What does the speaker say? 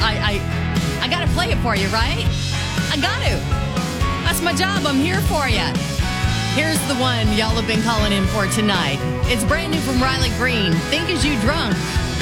I gotta play it for you, right? I got to. That's my job. I'm here for you. Here's the one y'all have been calling in for tonight. It's brand new from Riley Green. Think Is You Drunk?